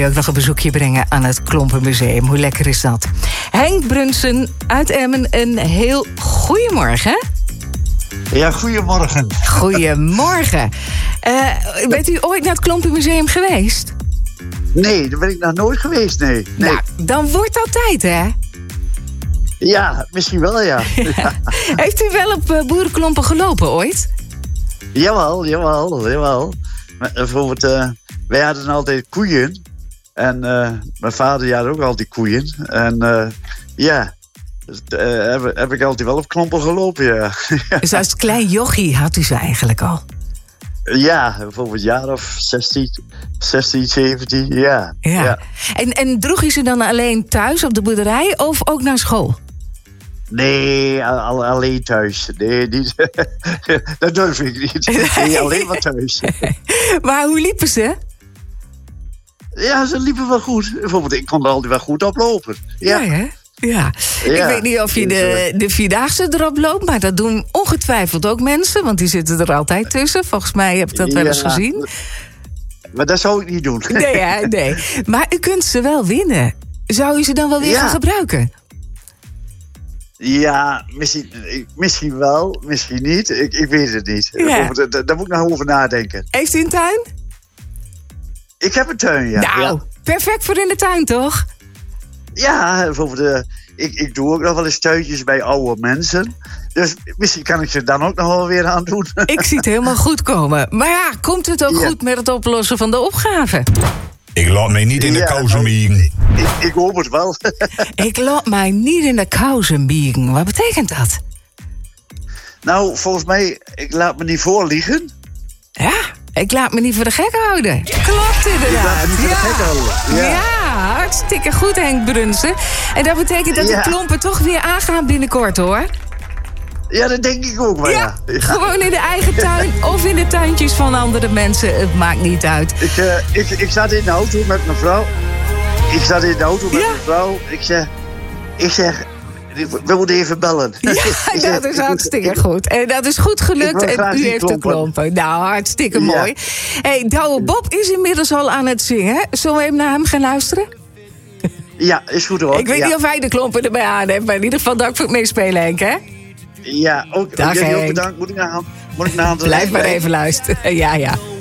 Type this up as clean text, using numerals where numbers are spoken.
je ook nog een bezoekje brengen aan het Klompenmuseum. Hoe lekker is dat? Henk Brunsen uit Emmen, een heel goeiemorgen. Ja, goedemorgen. Goedemorgen. Bent u ooit naar het Klompenmuseum geweest? Nee, daar ben ik nog nooit geweest, nee. Nou, dan wordt dat tijd, hè? Ja, misschien wel, ja. Heeft u wel op boerenklompen gelopen ooit? Jawel. Bijvoorbeeld, wij hadden altijd koeien. En mijn vader had ook altijd koeien. En heb ik altijd wel op klompen gelopen, ja. Dus als klein jochie had u ze eigenlijk al? Ja, bijvoorbeeld een jaar of 16, 17, ja. En droeg u ze dan alleen thuis op de boerderij of ook naar school? Nee, alleen thuis. Nee, niet. Dat durf ik niet. Nee, alleen maar thuis. Maar hoe liepen ze? Ja, ze liepen wel goed. Bijvoorbeeld, ik kon er altijd wel goed op lopen. Ja, hè? Ja. Ik weet niet of je de Vierdaagse erop loopt, maar dat doen ongetwijfeld ook mensen, want die zitten er altijd tussen. Volgens mij heb ik dat wel eens gezien. Maar dat zou ik niet doen. Nee. Maar u kunt ze wel Zou u ze dan wel weer gaan gebruiken? Ja, misschien wel, misschien niet. Ik weet het niet. Ja. Daar moet ik nog over nadenken. Heeft u een tuin? Ik heb een tuin, ja. Nou, perfect voor in de tuin, toch? Ja, bijvoorbeeld, ik doe ook nog wel eens tuintjes bij oude mensen. Dus misschien kan ik ze dan ook nog wel weer aan doen. Ik zie het helemaal goed komen. Maar ja, komt het ook goed met het oplossen van de opgave? Ik laat mij niet in de kousen biegen. Ik hoop het wel. Ik laat mij niet in de kousen biegen. Wat betekent dat? Nou, volgens mij, ik laat me niet voorliegen. Ja, ik laat me niet voor de gek houden. Klopt inderdaad. Ik laat me niet voor de gek houden. Ja, hartstikke goed, Henk Brunsen. En dat betekent dat de klompen toch weer aangaan binnenkort, hoor. Ja, dat denk ik ook wel, ja. Gewoon in de eigen tuin of in de tuintjes van andere mensen. Het maakt niet uit. Ik zat in de auto met mijn vrouw. Ik zeg, we moeten even bellen. Ja, dat is hartstikke goed. En dat is goed gelukt en u heeft de klompen. Nou, hartstikke mooi. Hey, Douwe Bob is inmiddels al aan het zingen. Zullen we even naar hem gaan luisteren? Ja, is goed hoor. Ik weet niet of hij de klompen erbij aan heeft, maar in ieder geval dank voor het meespelen, Henk, hè? Ja, ook jullie ook bedankt. Moet ik naar aan de Blijf maar even luisteren. Ja.